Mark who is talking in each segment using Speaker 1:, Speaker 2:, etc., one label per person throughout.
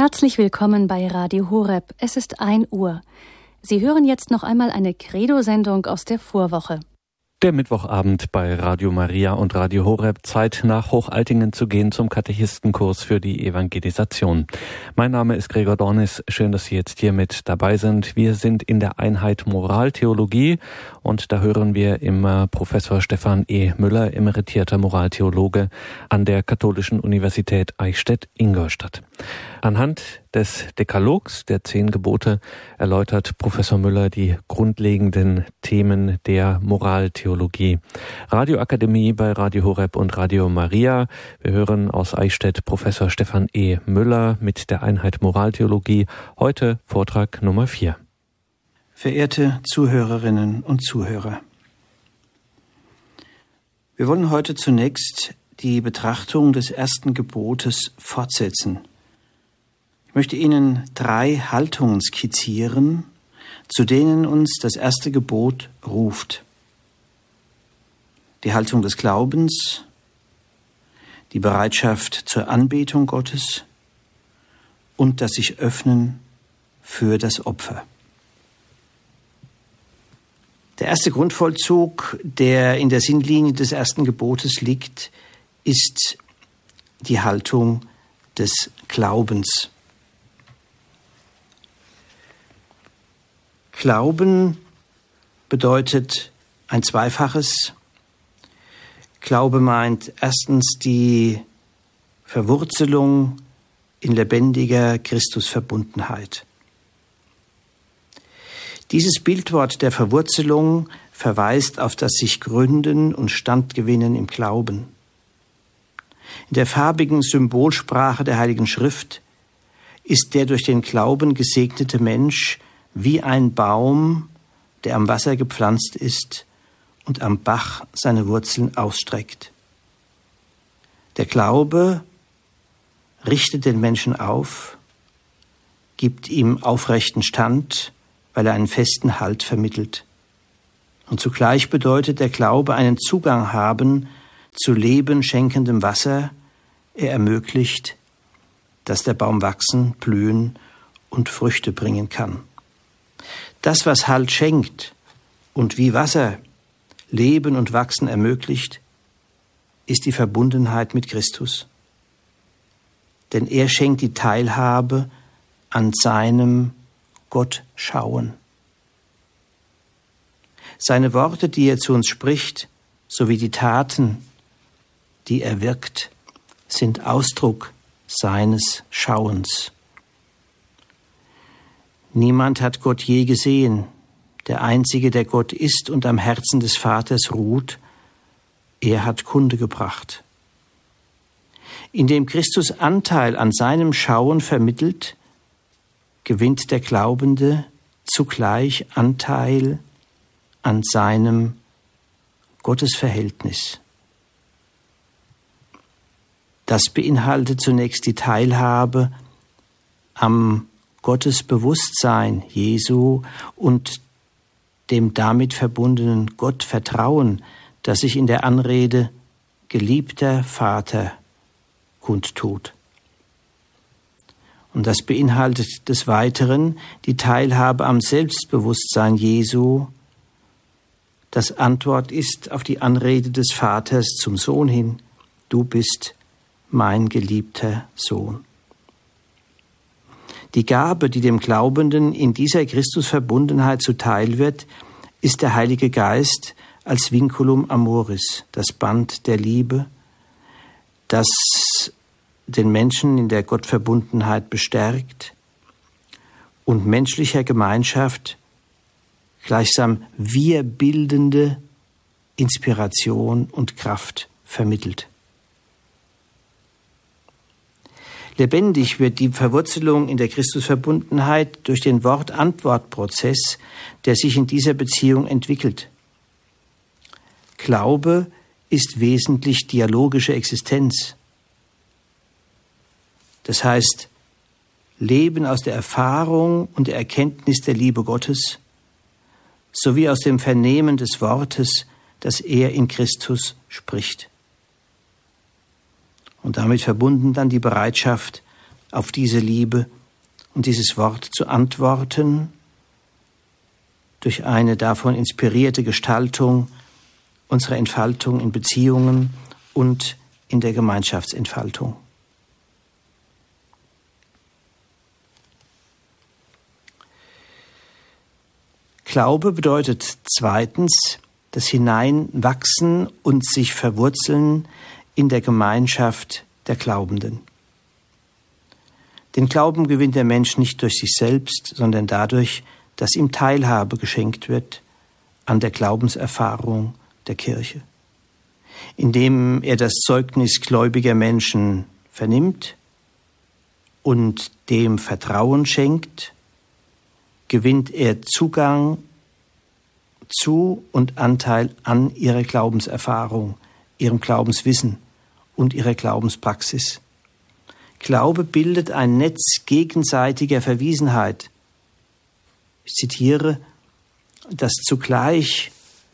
Speaker 1: Herzlich willkommen bei Radio Horeb. Es ist 1 Uhr. Sie hören jetzt noch einmal eine Credo-Sendung aus der Vorwoche.
Speaker 2: Der Mittwochabend bei Radio Maria und Radio Horeb, Zeit nach Hochaltingen zu gehen zum Katechistenkurs für die Evangelisation. Mein Name ist Gregor Dornis, schön, dass Sie jetzt hier mit dabei sind. Wir sind in der Einheit Moraltheologie und da hören wir immer Professor Stefan E. Müller, emeritierter Moraltheologe an der Katholischen Universität Eichstätt-Ingolstadt. Anhand des Dekalogs der 10 Gebote erläutert Professor Müller die grundlegenden Themen der Moraltheologie. Radioakademie bei Radio Horeb und Radio Maria. Wir hören aus Eichstätt Professor Stefan E. Müller mit der Einheit Moraltheologie. Heute Vortrag Nummer 4.
Speaker 3: Verehrte Zuhörerinnen und Zuhörer, wir wollen heute zunächst die Betrachtung des ersten Gebotes fortsetzen. Ich möchte Ihnen 3 Haltungen skizzieren, zu denen uns das erste Gebot ruft. Die Haltung des Glaubens, die Bereitschaft zur Anbetung Gottes und das sich öffnen für das Opfer. Der erste Grundvollzug, der in der Sinnlinie des ersten Gebotes liegt, ist die Haltung des Glaubens. Glauben bedeutet ein Zweifaches. Glaube meint erstens die Verwurzelung in lebendiger Christusverbundenheit. Dieses Bildwort der Verwurzelung verweist auf das sich Gründen und Standgewinnen im Glauben. In der farbigen Symbolsprache der Heiligen Schrift ist der durch den Glauben gesegnete Mensch wie ein Baum, der am Wasser gepflanzt ist und am Bach seine Wurzeln ausstreckt. Der Glaube richtet den Menschen auf, gibt ihm aufrechten Stand, weil er einen festen Halt vermittelt. Und zugleich bedeutet der Glaube einen Zugang haben zu Leben schenkendem Wasser. Er ermöglicht, dass der Baum wachsen, blühen und Früchte bringen kann. Das, was Halt schenkt und wie Wasser Leben und Wachsen ermöglicht, ist die Verbundenheit mit Christus. Denn er schenkt die Teilhabe an seinem Gottschauen. Seine Worte, die er zu uns spricht, sowie die Taten, die er wirkt, sind Ausdruck seines Schauens. Niemand hat Gott je gesehen. Der Einzige, der Gott ist und am Herzen des Vaters ruht, er hat Kunde gebracht. Indem Christus Anteil an seinem Schauen vermittelt, gewinnt der Glaubende zugleich Anteil an seinem Gottesverhältnis. Das beinhaltet zunächst die Teilhabe am Gottesbewusstsein Jesu und dem damit verbundenen Gottvertrauen, das sich in der Anrede geliebter Vater kundtut. Und das beinhaltet des Weiteren die Teilhabe am Selbstbewusstsein Jesu, das Antwort ist auf die Anrede des Vaters zum Sohn hin: Du bist mein geliebter Sohn. Die Gabe, die dem Glaubenden in dieser Christusverbundenheit zuteil wird, ist der Heilige Geist als Vinculum Amoris, das Band der Liebe, das den Menschen in der Gottverbundenheit bestärkt und menschlicher Gemeinschaft gleichsam wirbildende Inspiration und Kraft vermittelt. Lebendig wird die Verwurzelung in der Christusverbundenheit durch den Wort-Antwort-Prozess, der sich in dieser Beziehung entwickelt. Glaube ist wesentlich dialogische Existenz. Das heißt, Leben aus der Erfahrung und der Erkenntnis der Liebe Gottes sowie aus dem Vernehmen des Wortes, das er in Christus spricht. Und damit verbunden dann die Bereitschaft, auf diese Liebe und dieses Wort zu antworten durch eine davon inspirierte Gestaltung unserer Entfaltung in Beziehungen und in der Gemeinschaftsentfaltung. Glaube bedeutet zweitens das Hineinwachsen und sich verwurzeln in der Gemeinschaft der Glaubenden. Den Glauben gewinnt der Mensch nicht durch sich selbst, sondern dadurch, dass ihm Teilhabe geschenkt wird an der Glaubenserfahrung der Kirche. Indem er das Zeugnis gläubiger Menschen vernimmt und dem Vertrauen schenkt, gewinnt er Zugang zu und Anteil an ihrer Glaubenserfahrung, ihrem Glaubenswissen und ihrer Glaubenspraxis. Glaube bildet ein Netz gegenseitiger Verwiesenheit. Ich zitiere, das zugleich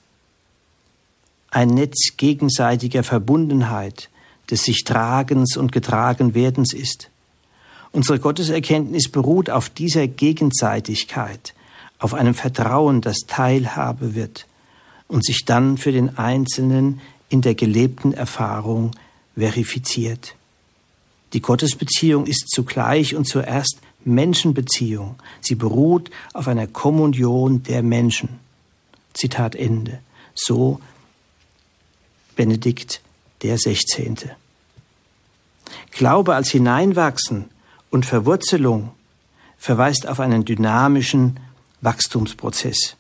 Speaker 3: ein Netz gegenseitiger Verbundenheit, des sich Tragens und Getragenwerdens ist. Unsere Gotteserkenntnis beruht auf dieser Gegenseitigkeit, auf einem Vertrauen, das Teilhabe wird und sich dann für den Einzelnen in der gelebten Erfahrung verifiziert. Die Gottesbeziehung ist zugleich und zuerst Menschenbeziehung. Sie beruht auf einer Kommunion der Menschen. Zitat Ende. So Benedikt der 16. Glaube als Hineinwachsen und Verwurzelung verweist auf einen dynamischen Wachstumsprozess.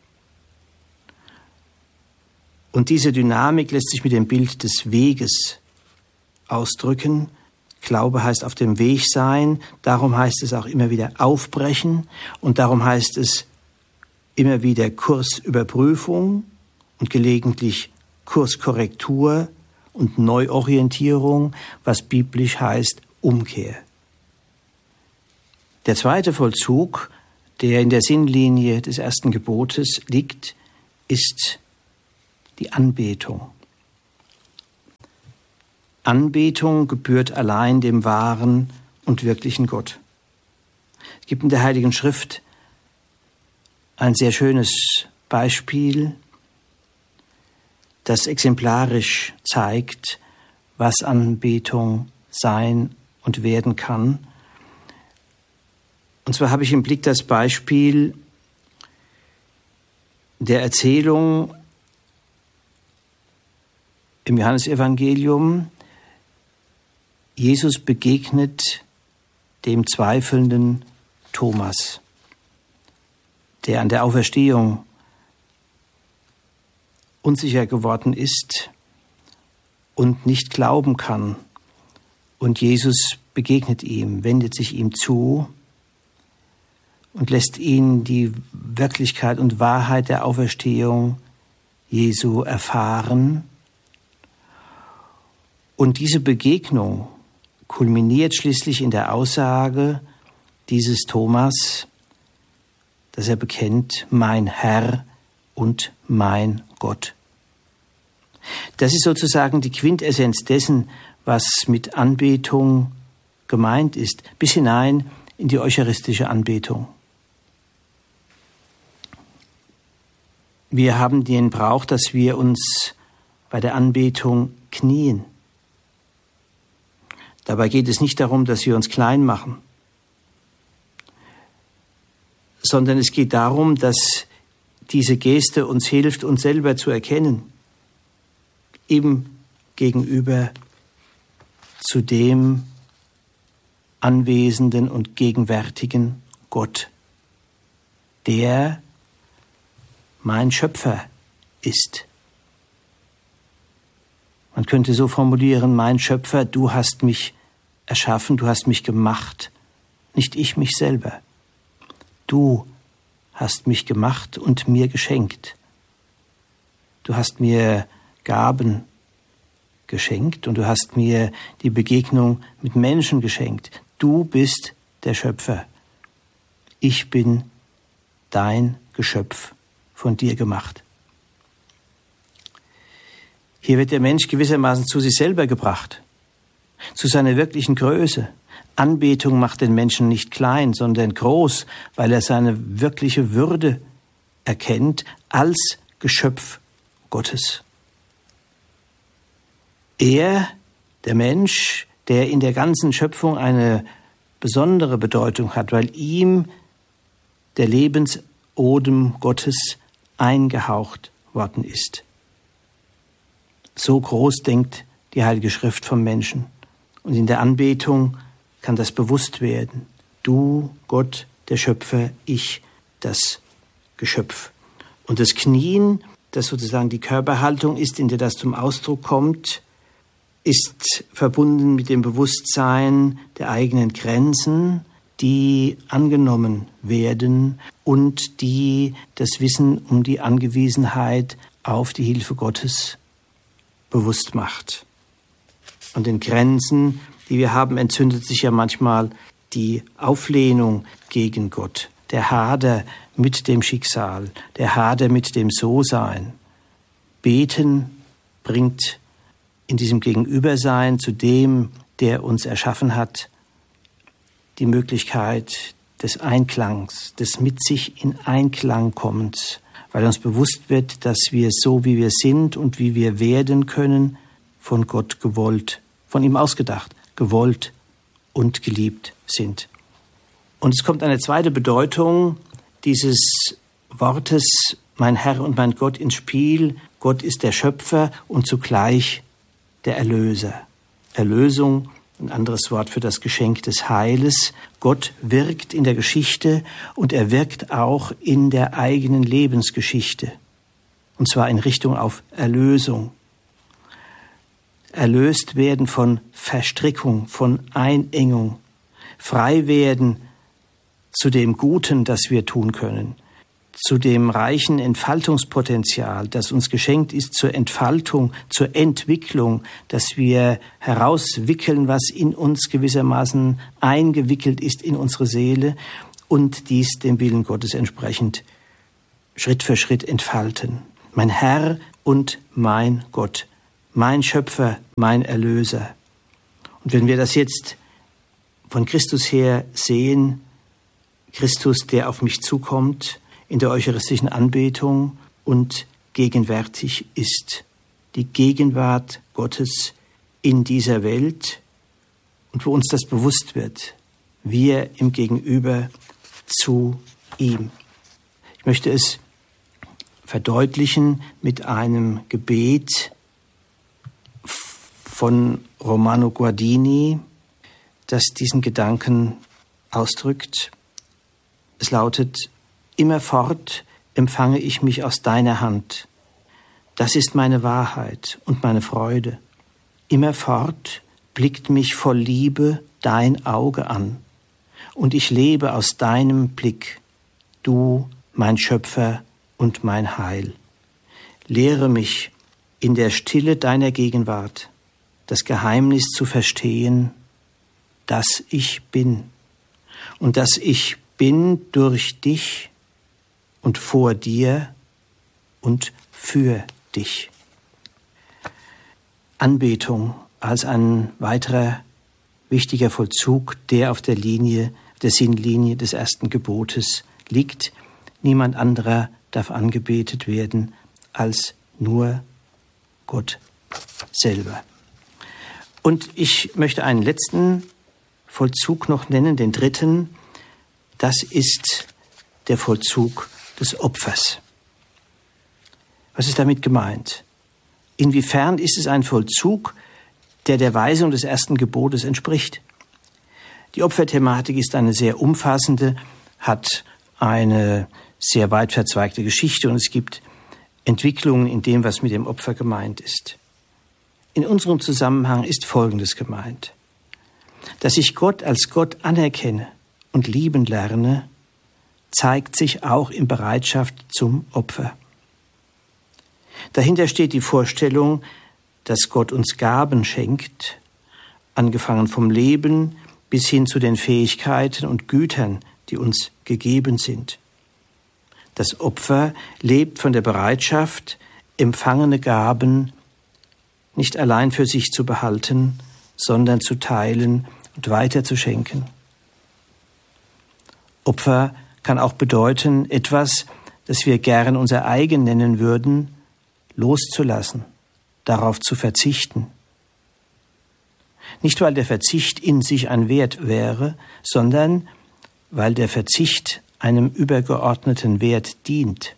Speaker 3: Und diese Dynamik lässt sich mit dem Bild des Weges ausdrücken. Glaube heißt auf dem Weg sein, darum heißt es auch immer wieder aufbrechen und darum heißt es immer wieder Kursüberprüfung und gelegentlich Kurskorrektur und Neuorientierung, was biblisch heißt Umkehr. Der zweite Vollzug, der in der Sinnlinie des ersten Gebotes liegt, ist die Anbetung. Anbetung gebührt allein dem wahren und wirklichen Gott. Es gibt in der Heiligen Schrift ein sehr schönes Beispiel, das exemplarisch zeigt, was Anbetung sein und werden kann. Und zwar habe ich im Blick das Beispiel der Erzählung im Johannesevangelium. Jesus begegnet dem zweifelnden Thomas, der an der Auferstehung unsicher geworden ist und nicht glauben kann. Und Jesus begegnet ihm, wendet sich ihm zu und lässt ihn die Wirklichkeit und Wahrheit der Auferstehung Jesu erfahren. Und diese Begegnung kulminiert schließlich in der Aussage dieses Thomas, dass er bekennt, mein Herr und mein Gott. Das ist sozusagen die Quintessenz dessen, was mit Anbetung gemeint ist, bis hinein in die eucharistische Anbetung. Wir haben den Brauch, dass wir uns bei der Anbetung knien. Dabei geht es nicht darum, dass wir uns klein machen, sondern es geht darum, dass diese Geste uns hilft, uns selber zu erkennen, eben gegenüber zu dem anwesenden und gegenwärtigen Gott, der mein Schöpfer ist. Man könnte so formulieren, mein Schöpfer, du hast mich erschaffen, du hast mich gemacht, nicht ich mich selber. Du hast mich gemacht und mir geschenkt. Du hast mir Gaben geschenkt und du hast mir die Begegnung mit Menschen geschenkt. Du bist der Schöpfer. Ich bin dein Geschöpf, von dir gemacht. Hier wird der Mensch gewissermaßen zu sich selber gebracht, zu seiner wirklichen Größe, Anbetung macht den Menschen nicht klein, sondern groß, weil er seine wirkliche Würde erkennt als Geschöpf Gottes. Er, der Mensch, der in der ganzen Schöpfung eine besondere Bedeutung hat, weil ihm der Lebensodem Gottes eingehaucht worden ist. So groß denkt die Heilige Schrift vom Menschen. Und in der Anbetung kann das bewusst werden. Du, Gott, der Schöpfer, ich, das Geschöpf. Und das Knien, das sozusagen die Körperhaltung ist, in der das zum Ausdruck kommt, ist verbunden mit dem Bewusstsein der eigenen Grenzen, die angenommen werden und die das Wissen um die Angewiesenheit auf die Hilfe Gottes bewusst macht. Und den Grenzen, die wir haben, entzündet sich ja manchmal die Auflehnung gegen Gott, der Hader mit dem Schicksal, der Hader mit dem So-Sein. Beten bringt in diesem Gegenübersein zu dem, der uns erschaffen hat, die Möglichkeit des Einklangs, des mit sich in Einklang kommens, weil uns bewusst wird, dass wir so, wie wir sind und wie wir werden können, von Gott gewollt, von ihm ausgedacht, gewollt und geliebt sind. Und es kommt eine zweite Bedeutung dieses Wortes, mein Herr und mein Gott, ins Spiel. Gott ist der Schöpfer und zugleich der Erlöser. Erlösung, ein anderes Wort für das Geschenk des Heiles. Gott wirkt in der Geschichte und er wirkt auch in der eigenen Lebensgeschichte. Und zwar in Richtung auf Erlösung. Erlöst werden von Verstrickung, von Einengung. Frei werden zu dem Guten, das wir tun können. Zu dem reichen Entfaltungspotenzial, das uns geschenkt ist, zur Entfaltung, zur Entwicklung, dass wir herauswickeln, was in uns gewissermaßen eingewickelt ist in unsere Seele und dies dem Willen Gottes entsprechend Schritt für Schritt entfalten. Mein Herr und mein Gott, mein Schöpfer, mein Erlöser. Und wenn wir das jetzt von Christus her sehen, Christus, der auf mich zukommt, in der eucharistischen Anbetung und gegenwärtig ist. Die Gegenwart Gottes in dieser Welt und wo uns das bewusst wird, wir im Gegenüber zu ihm. Ich möchte es verdeutlichen mit einem Gebet von Romano Guardini, das diesen Gedanken ausdrückt. Es lautet: Immerfort empfange ich mich aus deiner Hand. Das ist meine Wahrheit und meine Freude. Immerfort blickt mich voll Liebe dein Auge an. Und ich lebe aus deinem Blick, du, mein Schöpfer und mein Heil. Lehre mich in der Stille deiner Gegenwart das Geheimnis zu verstehen, dass ich bin. Und dass ich bin durch dich und vor dir und für dich. Anbetung als ein weiterer wichtiger Vollzug, der auf der Linie, der Sinnlinie des ersten Gebotes liegt. Niemand anderer darf angebetet werden als nur Gott selber. Und ich möchte einen letzten Vollzug noch nennen, den dritten. Das ist der Vollzug des Opfers. Was ist damit gemeint? Inwiefern ist es ein Vollzug, der der Weisung des ersten Gebotes entspricht? Die Opferthematik ist eine sehr umfassende, hat eine sehr weit verzweigte Geschichte und es gibt Entwicklungen in dem, was mit dem Opfer gemeint ist. In unserem Zusammenhang ist Folgendes gemeint: Dass ich Gott als Gott anerkenne und lieben lerne, zeigt sich auch in Bereitschaft zum Opfer. Dahinter steht die Vorstellung, dass Gott uns Gaben schenkt, angefangen vom Leben bis hin zu den Fähigkeiten und Gütern, die uns gegeben sind. Das Opfer lebt von der Bereitschaft, empfangene Gaben nicht allein für sich zu behalten, sondern zu teilen und weiter zu schenken. Opfer kann auch bedeuten, etwas, das wir gern unser eigen nennen würden, loszulassen, darauf zu verzichten. Nicht, weil der Verzicht in sich ein Wert wäre, sondern weil der Verzicht einem übergeordneten Wert dient.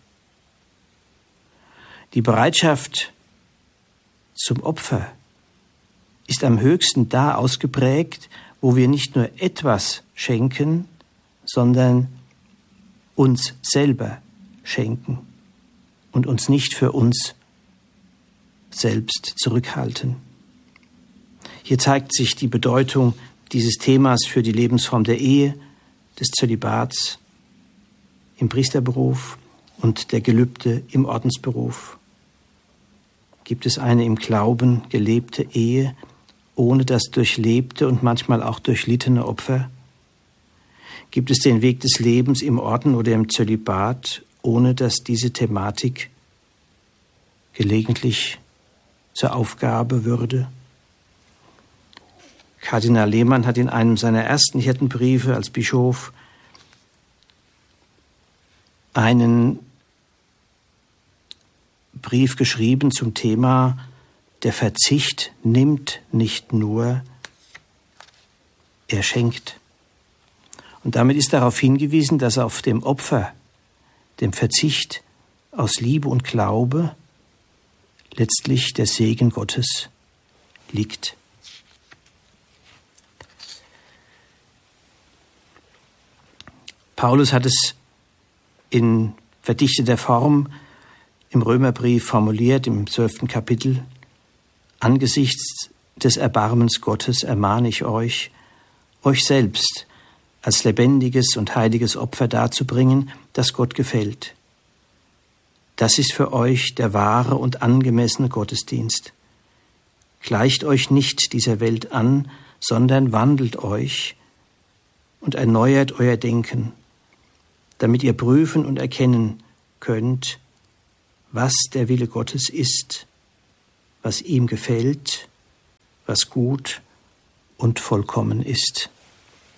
Speaker 3: Die Bereitschaft zum Opfer ist am höchsten da ausgeprägt, wo wir nicht nur etwas schenken, sondern uns selber schenken und uns nicht für uns selbst zurückhalten. Hier zeigt sich die Bedeutung dieses Themas für die Lebensform der Ehe, des Zölibats im Priesterberuf und der Gelübde im Ordensberuf. Gibt es eine im Glauben gelebte Ehe ohne das durchlebte und manchmal auch durchlittene Opfer? Gibt es den Weg des Lebens im Orden oder im Zölibat, ohne dass diese Thematik gelegentlich zur Aufgabe würde? Kardinal Lehmann hat in einem seiner ersten Hirtenbriefe als Bischof einen Brief geschrieben zum Thema: Der Verzicht nimmt nicht nur, er schenkt. Und damit ist darauf hingewiesen, dass auf dem Opfer, dem Verzicht aus Liebe und Glaube letztlich der Segen Gottes liegt. Paulus hat es in verdichteter Form im Römerbrief formuliert, im 12. Kapitel. Angesichts des Erbarmens Gottes ermahne ich euch, euch selbst als lebendiges und heiliges Opfer darzubringen, das Gott gefällt. Das ist für euch der wahre und angemessene Gottesdienst. Gleicht euch nicht dieser Welt an, sondern wandelt euch und erneuert euer Denken, damit ihr prüfen und erkennen könnt, was der Wille Gottes ist, was ihm gefällt, was gut und vollkommen ist.